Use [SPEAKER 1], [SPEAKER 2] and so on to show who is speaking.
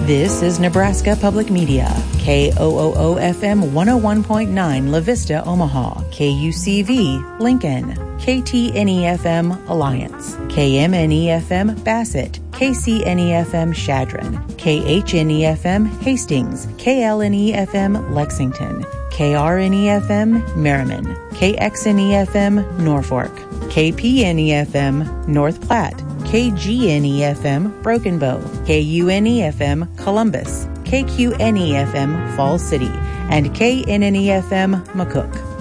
[SPEAKER 1] This is Nebraska Public Media, KOOO-FM 101.9 La Vista, Omaha, KUCV, Lincoln, KTNE-FM, Alliance, KMNE-FM, Bassett, KCNE-FM, Chadron, KHNE-FM, Hastings, KLNE-FM, Lexington, KRNE-FM, Merriman, KXNE-FM, Norfolk, KPNE-FM, North Platte, KGNE-FM, Broken Bow, KUNE-FM, Columbus, KQNE-FM, Falls City, and KNNE-FM, McCook.